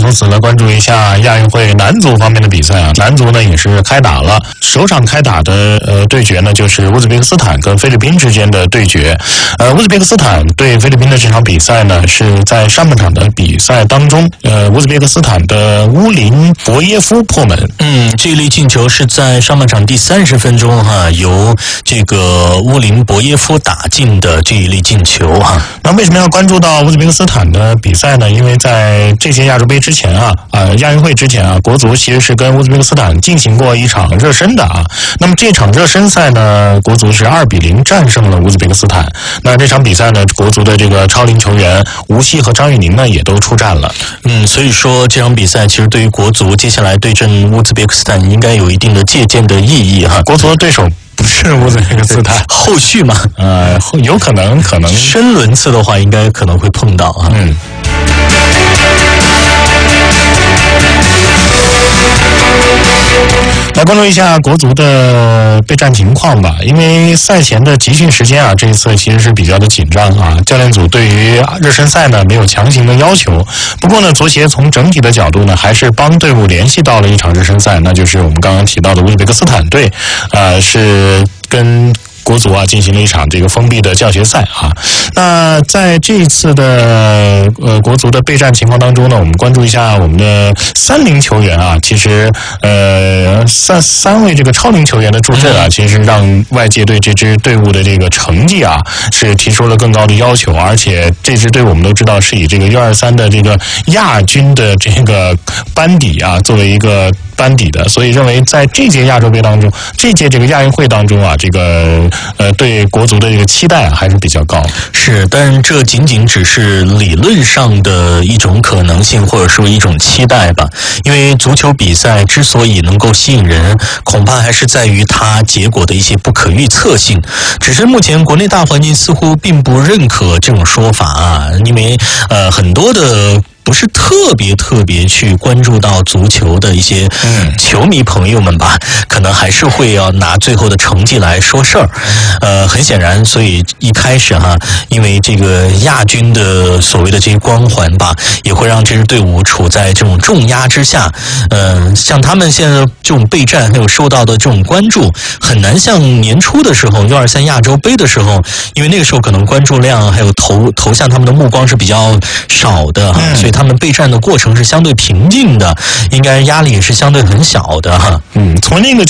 从此呢，关注一下亚运会男足方面的比赛啊。男足呢也是开打了，首场开打的对决呢，就是乌兹别克斯坦跟菲律宾之间的对决。乌兹别克斯坦对菲律宾的这场比赛呢，是在上半场的比赛当中，乌兹别克斯坦的乌林博耶夫破门。 这一粒进球是在上半场第30分钟由这个乌林博耶夫打进的这一粒进球那为什么要关注到乌兹别克斯坦的比赛呢？因为在这届亚洲杯之前亚运会之前国足其实是跟乌兹别克斯坦进行过一场热身的那么这场热身赛呢，国足是2-0战胜了乌兹别克斯坦。那这场比赛呢，国足的这个超龄球员吴曦和张玉宁呢也都出战了。 所以说这场比赛其实对于国足接下来对阵乌兹别克斯坦应该有一定的借鉴的意义国足的对手不是乌兹别克斯坦， 后续嘛， 有可能深轮次的话，应该可能会碰到来关注一下国足的备战情况吧，因为赛前的集训时间这一次其实是比较的紧张教练组对于热身赛呢没有强行的要求，不过呢，足协从整体的角度呢，还是帮队伍联系到了一场热身赛，那就是我们刚刚提到的乌兹别克斯坦队，是跟国足进行了一场这个封闭的教学赛那在这一次的国足的备战情况当中呢，我们关注一下我们的30球员其实三位这个超龄球员的助阵其实让外界对这支队伍的这个成绩是提出了更高的要求，而且这支队伍我们都知道是以这个U23的这个亚军的这个班底作为一个班底的，所以认为在这届亚洲杯当中，这届这个亚运会当中这个对国足的这个期待还是比较高。 是，但这仅仅只是理论上的一种可能性，或者说一种期待吧。因为足球比赛之所以能够吸引人，恐怕还是在于它结果的一些不可预测性。只是目前国内大环境似乎并不认可这种说法因为很多的不是特别去关注到足球的一些球迷朋友们吧，可能还是会要拿最后的成绩来说事儿。很显然，所以一开始因为这个亚军的所谓的这些光环吧，也会让这支队伍处在这种重压之下。像他们现在这种备战还有受到的这种关注，很难像年初的时候U23亚洲杯的时候，因为那个时候可能关注量还有投向他们的目光是比较少的所以他们备战的过程是相对平静的，应该压力也是相对很小的从那个